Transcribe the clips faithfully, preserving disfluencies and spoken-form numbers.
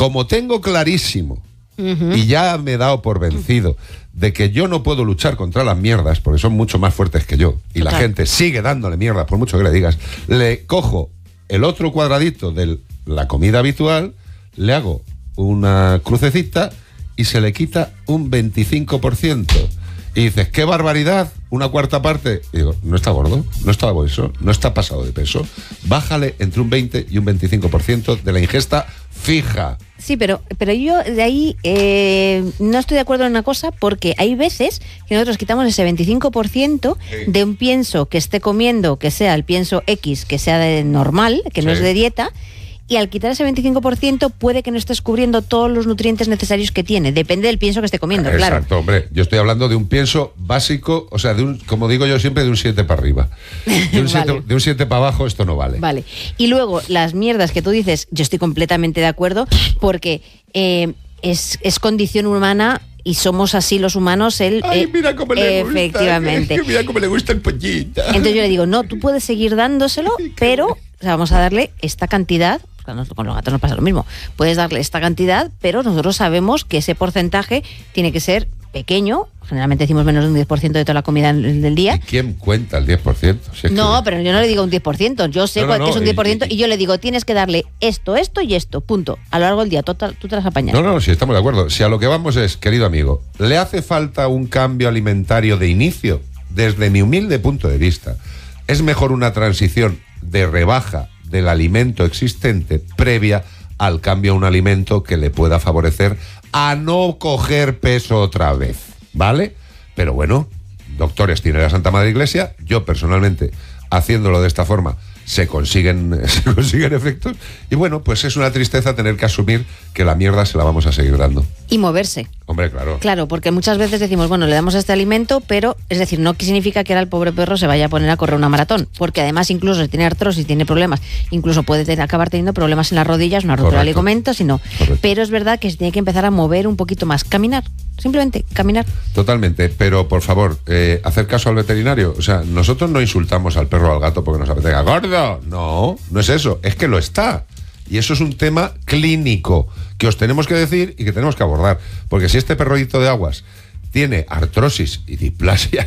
Como tengo clarísimo, uh-huh. y ya me he dado por vencido, de que yo no puedo luchar contra las mierdas, porque son mucho más fuertes que yo, y Total. La gente sigue dándole mierda, por mucho que le digas, le cojo el otro cuadradito de la comida habitual, le hago una crucecita y se le quita un veinticinco por ciento. Y dices, ¡qué barbaridad! Una cuarta parte. Y digo, no está gordo, no está obeso, no está pasado de peso. Bájale entre un veinte y un veinticinco por ciento de la ingesta fija. Sí, pero, pero yo de ahí eh, no estoy de acuerdo en una cosa, porque hay veces que nosotros quitamos ese veinticinco por ciento sí. de un pienso que esté comiendo, que sea el pienso X, que sea de normal, que no sí. es de dieta, y al quitar ese veinticinco por ciento puede que no estés cubriendo todos los nutrientes necesarios que tiene. Depende del pienso que esté comiendo, Exacto, claro. Exacto, hombre. Yo estoy hablando de un pienso básico, o sea, de un, como digo yo siempre, de un siete para arriba. De un siete vale. siete para abajo esto no vale. Vale. Y luego, las mierdas que tú dices, yo estoy completamente de acuerdo, porque eh, es, es condición humana... Y somos así los humanos, él... Ay, mira cómo le gusta. Efectivamente. Mira cómo le gusta el pollito. Entonces yo le digo, no, tú puedes seguir dándoselo, pero o sea, vamos a darle esta cantidad. Con los gatos nos pasa lo mismo. Puedes darle esta cantidad, pero nosotros sabemos que ese porcentaje tiene que ser pequeño. Generalmente decimos menos de un diez por ciento de toda la comida del día. ¿Y quién cuenta el diez por ciento? Si es no, que... pero yo no le digo un diez por ciento. Yo sé no, no, no, que es un diez por ciento y, y, y yo le digo, tienes que darle esto, esto y esto, punto. A lo largo del día, tú, tú te las apañas. No, no, sí, estamos de acuerdo. Si a lo que vamos es, querido amigo, ¿le hace falta un cambio alimentario de inicio? Desde mi humilde punto de vista, es mejor una transición de rebaja del alimento existente previa al cambio a un alimento que le pueda favorecer a no coger peso otra vez, ¿vale? Pero bueno, doctores tiene la Santa Madre Iglesia, yo personalmente, haciéndolo de esta forma, se consiguen, se consiguen efectos, y bueno, pues es una tristeza tener que asumir que la mierda se la vamos a seguir dando. Y moverse. Hombre, claro. Claro, porque muchas veces decimos, bueno, le damos este alimento, pero, es decir, no significa que ahora el pobre perro se vaya a poner a correr una maratón, porque además incluso si tiene artrosis, tiene problemas, incluso puede tener, acabar teniendo problemas en las rodillas, una rotura de ligamento, sino, pero es verdad que se tiene que empezar a mover un poquito más, caminar, simplemente caminar. Totalmente, pero por favor, eh, hacer caso al veterinario. O sea, nosotros no insultamos al perro o al gato porque nos apetezca, ¡gordo! No, no es eso, es que lo está. Y eso es un tema clínico que os tenemos que decir y que tenemos que abordar. Porque si este perrollito de aguas tiene artrosis y displasia,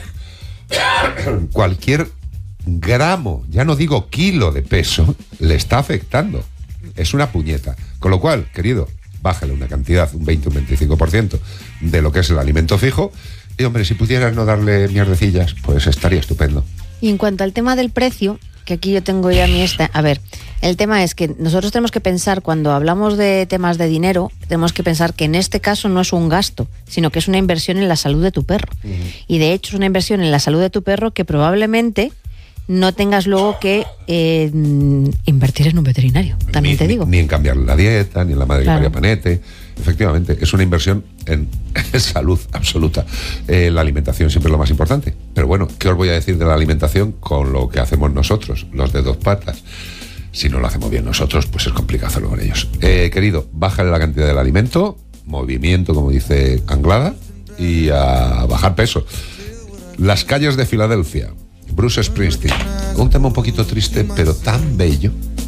cualquier gramo, ya no digo kilo de peso, le está afectando. Es una puñeta. Con lo cual, querido, bájale una cantidad, un veinte, un veinticinco por ciento de lo que es el alimento fijo. Y hombre, si pudieras no darle mierdecillas, pues estaría estupendo. Y en cuanto al tema del precio, que aquí yo tengo ya mi esta... A ver, el tema es que nosotros tenemos que pensar, cuando hablamos de temas de dinero, tenemos que pensar que en este caso no es un gasto, sino que es una inversión en la salud de tu perro. Uh-huh. Y de hecho es una inversión en la salud de tu perro que probablemente no tengas luego que eh, invertir en un veterinario, también ni, te digo. Ni, ni en cambiar la dieta, ni en la madre claro. María Panete. Efectivamente, es una inversión en salud absoluta. Eh, la alimentación siempre es lo más importante. Pero bueno, ¿qué os voy a decir de la alimentación con lo que hacemos nosotros, los de dos patas? Si no lo hacemos bien nosotros, pues es complicado hacerlo con ellos. Eh, querido, bájale la cantidad del alimento, movimiento, como dice Anglada, y a bajar peso. Las calles de Filadelfia, Bruce Springsteen. Un tema un poquito triste, pero tan bello.